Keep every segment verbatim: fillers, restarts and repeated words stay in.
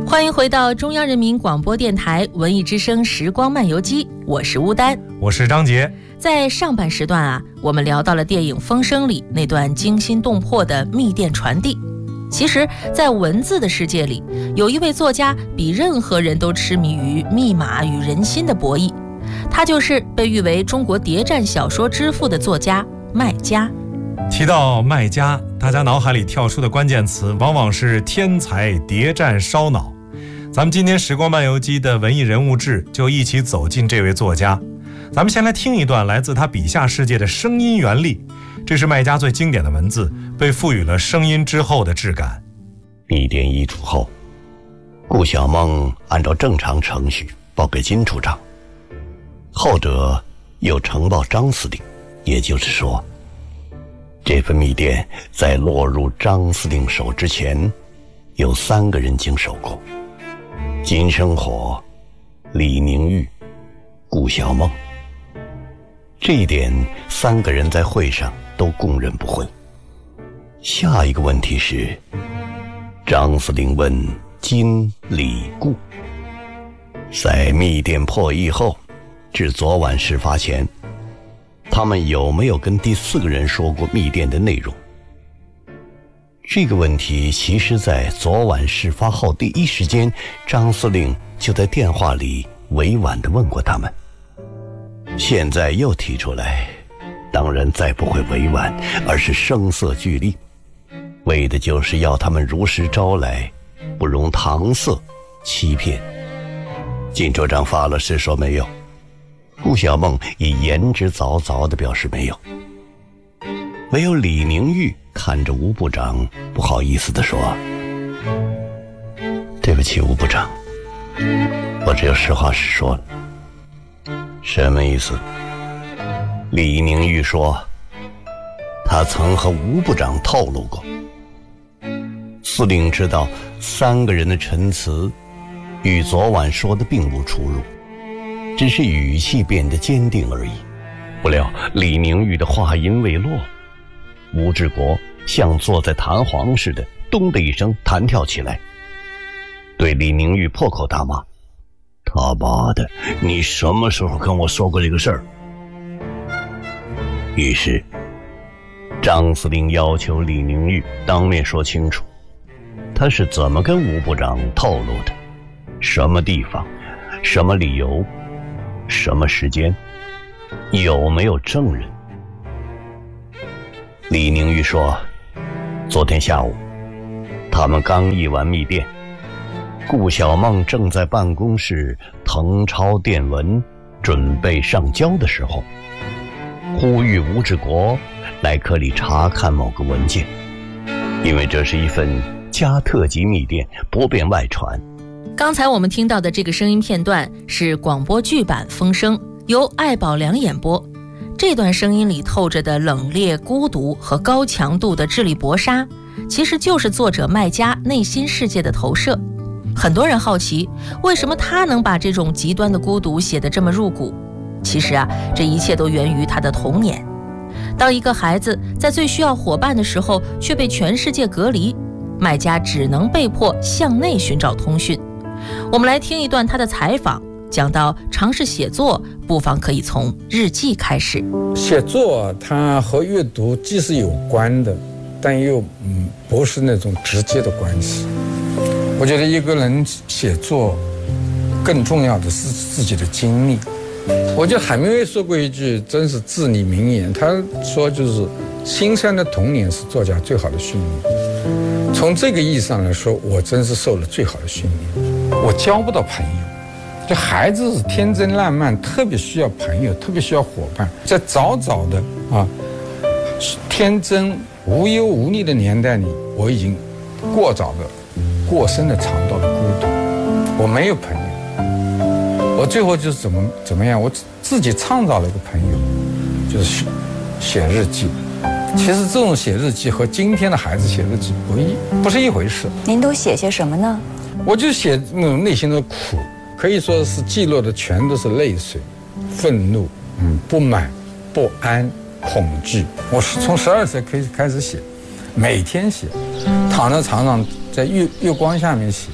欢迎回到中央人民广播电台文艺之声时光漫游记，我是乌丹， 我是张杰。 在上半时段啊，我们聊到了电影《风声》里那段惊心动魄的密电传递。其实在文字的世界里，有一位作家比任何人都痴迷于密码与人心的博弈，他就是被誉为中国谍战小说之父的作家麦家。 提到麦家，大家脑海里跳出的关键词往往是天才、谍战、烧脑。咱们今天时光漫游记的文艺人物志就一起走进这位作家。咱们先来听一段来自他笔下世界的声音原力，这是麦家最经典的文字，被赋予了声音之后的质感。 密电遗嘱后，顾小梦按照正常程序报给金处长，后者又呈报张司令，也就是说，这份密电在落入张司令手之前，有三个人经手过：金生火、李宁玉、顾小梦。这一点三个人在会上都供认不讳。下一个问题是，张司令问金、李、顾，在密电破译后至昨晚事发前，他们有没有跟第四个人说过密电的内容？这个问题其实在昨晚事发后第一时间，张司令就在电话里委婉地问过他们。现在又提出来，当然再不会委婉，而是声色俱厉，为的就是要他们如实招来，不容搪塞欺骗。金处长发了誓说没有，顾小梦以言之凿凿地表示没有。唯有李宁玉看着吴部长，不好意思地说：对不起，吴部长，我只有实话实说了。什么意思？李宁玉说，他曾和吴部长透露过，司令知道三个人的陈词与昨晚说的并无出入，只是语气变得坚定而已。不料李宁玉的话音未落，吴志国像坐在弹簧似的咚的一声弹跳起来，对李宁玉破口大骂：他妈的，你什么时候跟我说过这个事儿？于是张司令要求李宁玉当面说清楚，他是怎么跟吴部长透露的，什么地方，什么理由，什么时间，有没有证人。李宁玉说，昨天下午他们刚译完密电，顾小梦正在办公室誊抄电文准备上交的时候，呼吁吴志国来科里查看某个文件，因为这是一份加特级密电，不便外传。 刚才我们听到的这个声音片段是广播剧版《风声》，由艾宝良演播。这段声音里透着的冷冽、孤独和高强度的智力搏杀，其实就是作者麦家内心世界的投射。很多人好奇，为什么他能把这种极端的孤独写得这么入骨？其实啊，这一切都源于他的童年。当一个孩子在最需要伙伴的时候却被全世界隔离，麦家只能被迫向内寻找通讯。我们来听一段他的采访，讲到尝试写作，不妨可以从日记开始。 写作它和阅读既是有关的，但又嗯不是那种直接的关系。我觉得一个人写作更重要的是自己的经历。我觉得海明威说过一句真是至理名言，他说就是辛酸的童年是作家最好的训练。从这个意义上来说，我真是受了最好的训练。我交不到朋友，就孩子是天真烂漫，特别需要朋友，特别需要伙伴。在早早的啊天真无忧无虑的年代里，我已经过早的过深的尝到了孤独，我没有朋友，我最后就是怎么怎么样，我自己创造了一个朋友，就是写日记。其实这种写日记和今天的孩子写日记不一不是一回事。 您都写些什么呢？ 我就写那种内心的苦，可以说是记录的全都是泪水、愤怒、嗯不满、不安、恐惧。我是从十二岁开始开始写，每天写，躺在床上在月月光下面写，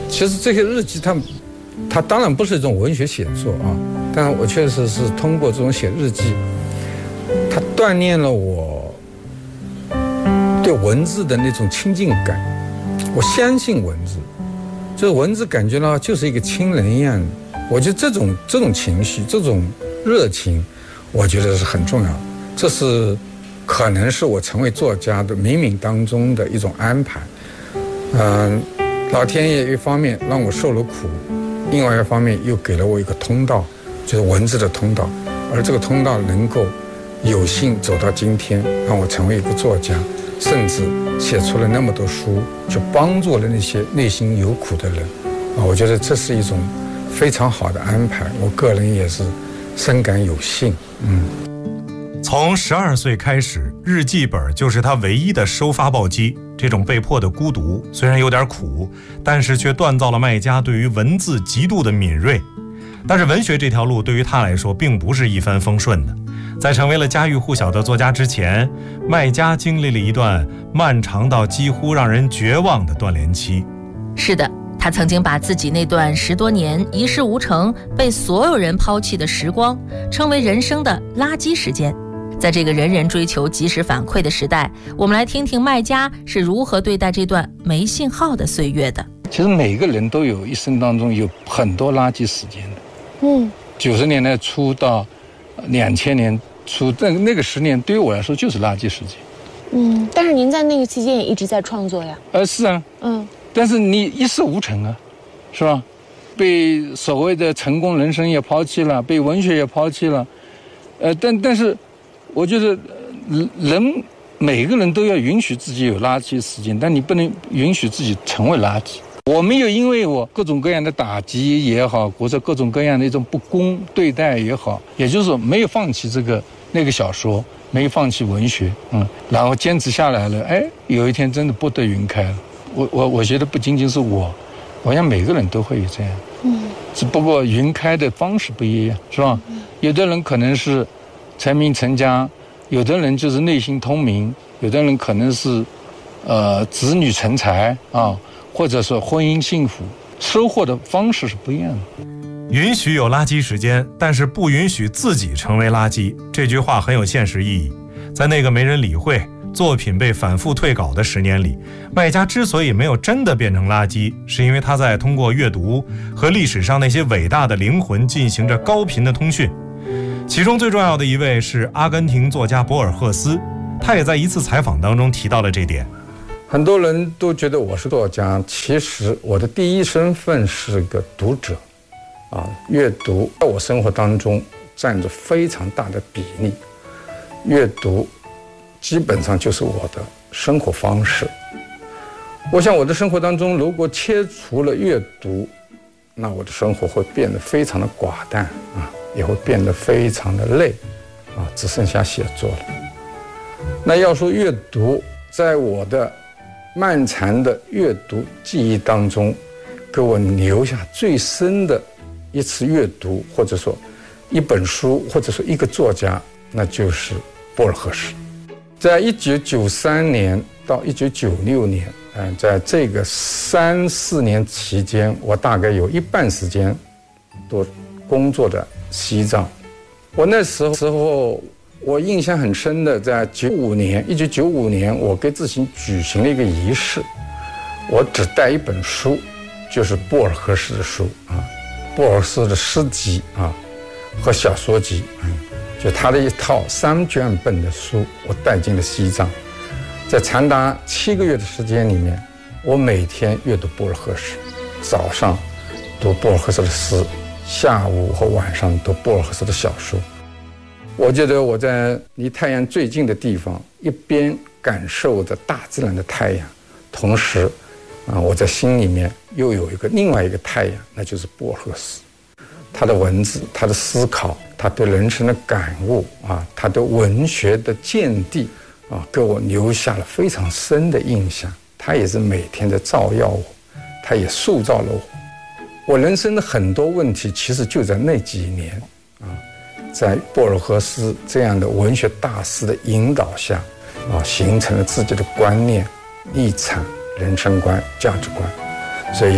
其实这些日记它，它当然不是一种文学写作啊，但是我确实是通过这种写日记，它锻炼了我对文字的那种亲近感。我相信文字，就是文字感觉到就是一个亲人一样的。我觉得这种这种情绪，这种热情，我觉得是很重要的。这是可能是我成为作家的冥冥当中的一种安排。嗯、呃，老天爷一方面让我受了苦，另外一方面又给了我一个通道，就是文字的通道。而这个通道能够有幸走到今天，让我成为一个作家，甚至写出了那么多书，去帮助了那些内心有苦的人。啊，我觉得这是一种非常好的安排，我个人也是深感有幸。嗯。 从十二岁开始，日记本就是他唯一的收发报机。这种被迫的孤独虽然有点苦，但是却锻造了麦家对于文字极度的敏锐。但是文学这条路对于他来说并不是一帆风顺的。在成为了家喻户晓的作家之前，麦家经历了一段漫长到几乎让人绝望的断联期。 是的，他曾经把自己那段十多年一事无成、被所有人抛弃的时光称为人生的垃圾时间。在这个人人追求及时反馈的时代，我们来听听麦家是如何对待这段没信号的岁月的。 其实每个人都有一生当中有很多垃圾时间的。 嗯， 九十年代初到两千年初，那那个十年对于我来说就是垃圾时间。 嗯，但是您在那个期间也一直在创作呀。 呃，是啊。 嗯。 但是你一事无成啊，是吧？被所谓的成功人生也抛弃了，被文学也抛弃了。呃，但但是。我觉得人每个人都要允许自己有垃圾时间，但你不能允许自己成为垃圾。我没有因为我各种各样的打击也好，或者各种各样的一种不公对待也好，也就是说没有放弃这个那个小说，没有放弃文学，嗯，然后坚持下来了。哎，有一天真的拨得云开了。我我我觉得不仅仅是我，我想每个人都会有这样，嗯，只不过云开的方式不一样，是吧？有的人可能是成名成家，有的人就是内心通明，有的人可能是呃子女成才啊，或者说婚姻幸福，收获的方式是不一样的。 允许有垃圾时间，但是不允许自己成为垃圾，这句话很有现实意义。在那个没人理会、作品被反复退稿的十年里，麦家之所以没有真的变成垃圾，是因为他在通过阅读和历史上那些伟大的灵魂进行着高频的通讯。其中最重要的一位是阿根廷作家博尔赫斯，他也在一次采访当中提到了这点。 很多人都觉得我是作家，其实我的第一身份是个读者，啊，阅读在我生活当中占着非常大的比例，阅读基本上就是我的生活方式。我想我的生活当中如果切除了阅读，那我的生活会变得非常的寡淡啊。也会变得非常的累，啊，只剩下写作了。那要说阅读，在我的漫长的阅读记忆当中，给我留下最深的一次阅读，或者说一本书，或者说一个作家，那就是博尔赫斯。在一九九三年到一九九六年，嗯、呃，在这个三四年期间，我大概有一半时间都工作的西藏。我那时候时候我印象很深的，在九五年一九九五年我给自己举行了一个仪式，我只带一本书，就是博尔赫斯的书啊，博尔赫斯的诗集啊和小说集，嗯，就他的一套三卷本的书，我带进了西藏。在长达七个月的时间里面，我每天阅读博尔赫斯，早上读博尔赫斯的诗，下午和晚上读博尔赫斯的小说。我觉得我在离太阳最近的地方，一边感受着大自然的太阳，同时啊，我在心里面又有一个另外一个太阳，那就是博尔赫斯。他的文字，他的思考，他对人生的感悟啊，他对文学的见地啊，给我留下了非常深的印象。他也是每天在照耀我，他也塑造了我。我人生的很多问题，其实就在那几年啊，在博尔赫斯这样的文学大师的引导下啊，形成了自己的观念、立场、人生观、价值观。所以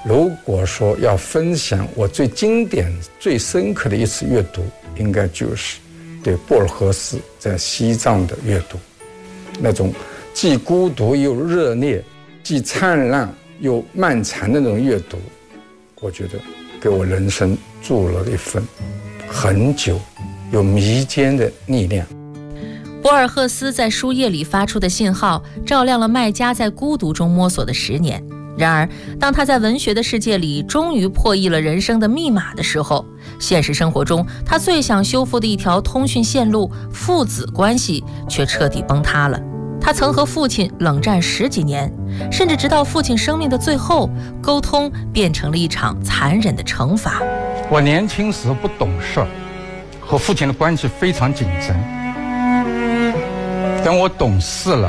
如果说要分享我最经典、最深刻的一次阅读，应该就是对博尔赫斯在西藏的阅读，那种既孤独又热烈，既灿烂又漫长的那种阅读，我觉得给我人生注入了一份很久又弥坚的力量。 博尔赫斯在书页里发出的信号，照亮了麦家在孤独中摸索的十年。然而，当他在文学的世界里终于破译了人生的密码的时候，现实生活中他最想修复的一条通讯线路——父子关系，却彻底崩塌了。他曾和父亲冷战十几年，甚至直到父亲生命的最后，沟通变成了一场残忍的惩罚。 我年轻时不懂事，和父亲的关系非常紧张。等我懂事了，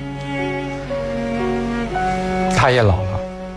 他也老了。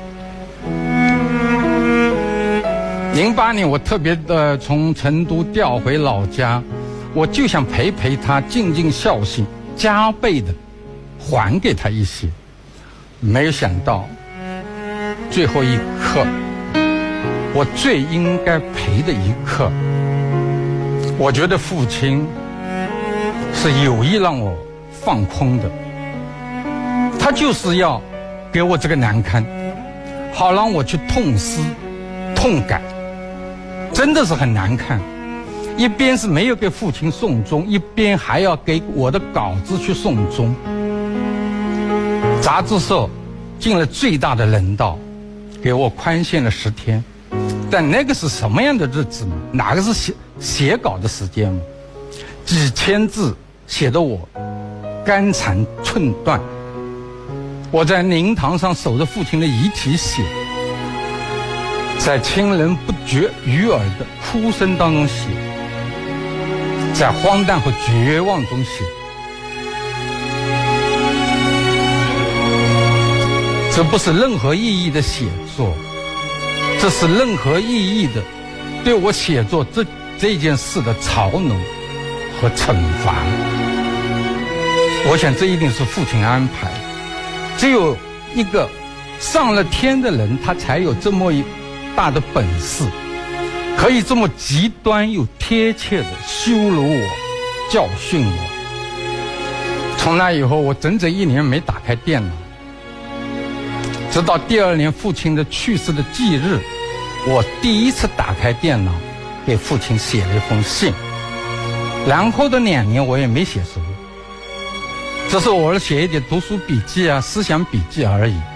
零八年我特别的从成都调回老家，我就想陪陪他，尽尽孝心，加倍的还给他一些。没有想到最后一刻，我最应该陪的一刻，我觉得父亲是有意让我放空的，他就是要给我这个难堪，好让我去痛思痛改，真的是很难看。一边是没有给父亲送终，一边还要给我的稿子去送终。杂志社尽了最大的人道，给我宽限了十天，但那个是什么样的日子呢？哪个是写写稿的时间吗？几千字写得我肝肠寸断。我在灵堂上守着父亲的遗体写，在亲人不绝于耳的哭声当中写，在荒诞和绝望中写。这不是任何意义的写作，这是任何意义的对我写作这这件事的嘲弄和惩罚。我想这一定是父亲安排，只有一个上了天的人，他才有这么一大的本事，可以这么极端又贴切的羞辱我，教训我。从那以后，我整整一年没打开电脑，直到第二年父亲的去世的忌日，我第一次打开电脑，给父亲写了一封信。然后的两年我也没写什么，只是偶尔写一点读书笔记啊、思想笔记而已。